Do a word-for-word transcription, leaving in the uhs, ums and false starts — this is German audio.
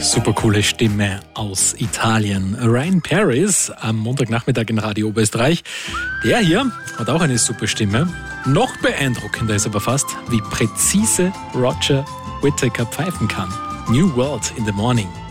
Super coole Stimme aus Italien. Ryan Paris am Montagnachmittag in Radio Oberösterreich. Der hier hat auch eine super Stimme. Noch beeindruckender ist aber fast, wie präzise Roger Whittaker pfeifen kann. New World in the Morning.